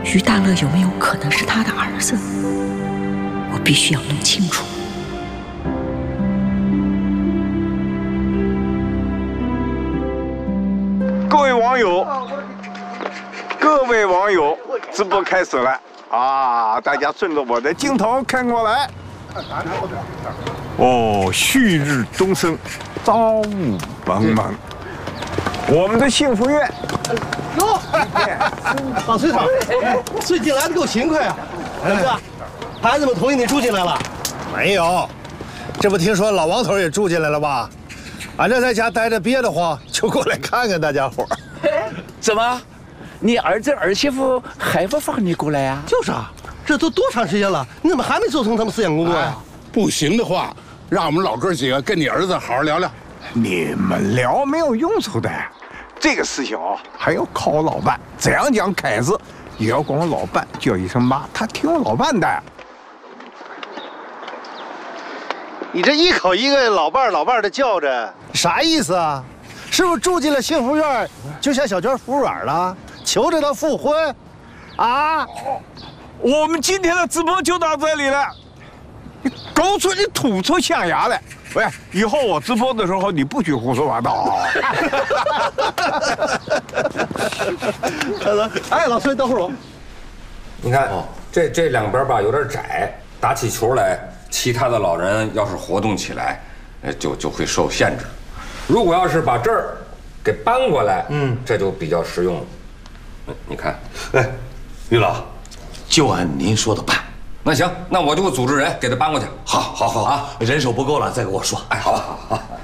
于大乐有没有可能是他的儿子？我必须要弄清楚。 各位网友，直播开始了啊！大家顺着我的镜头看过来。哦，旭日东升，朝雾茫茫。我们的幸福院。 哟，老崔厂，最近来的够勤快啊！哥，孩子们同意你住进来了？ 没有，这不听说老王头也住进来了吧？俺这在家待着憋得慌，就过来看看大家伙。 怎么，你儿子儿媳妇还不放你过来呀？ 就是啊，这都多长时间了，你怎么还没做成他们思想工作呀？ 不行的话，让我们老哥几个跟你儿子好好聊聊。 你们聊没有用处的，这个事情啊，还要靠我老伴。怎样讲凯子，也要管我老伴叫一声妈，他听我老伴的。 你这一口一个老伴儿的叫着， 啥意思啊？是不是住进了幸福院，就像小娟服务员了，求着他复婚？啊！ 我们今天的直播就到这里了。你狗出你吐出象牙来！喂，以后我直播的时候你不许胡说八道啊！ 哎，老崔，等会儿我。 你看，这两边吧有点窄，打起球来，其他的老人要是活动起来，就会受限制。如果要是把这儿给搬过来，这就比较实用了。你看， 哎，于老，就按您说的办。 那行，那我就组织人给他搬过去。 好啊，人手不够了再给我说。 哎，好。